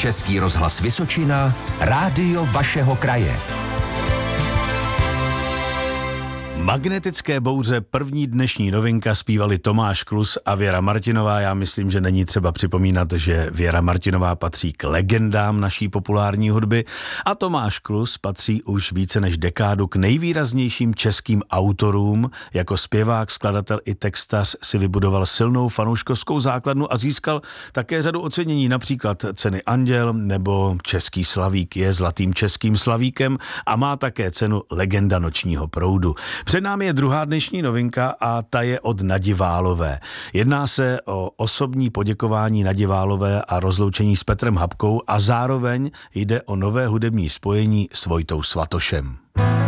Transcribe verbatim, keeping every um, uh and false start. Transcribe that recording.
Český rozhlas Vysočina, rádio vašeho kraje. Magnetické bouře, první dnešní novinka, zpívali Tomáš Klus a Věra Martinová. Já myslím, že není třeba připomínat, že Věra Martinová patří k legendám naší populární hudby a Tomáš Klus patří už více než dekádu k nejvýraznějším českým autorům. Jako zpěvák, skladatel i textař si vybudoval silnou fanouškovskou základnu a získal také řadu ocenění, například ceny Anděl nebo Český slavík. Je zlatým českým slavíkem a má také cenu Legenda nočního proudu. Před námi je druhá dnešní novinka a ta je od Nadi Válové. Jedná se o osobní poděkování Nadi Válové a rozloučení s Petrem Habkou a zároveň jde o nové hudební spojení s Vojtou Svatošem.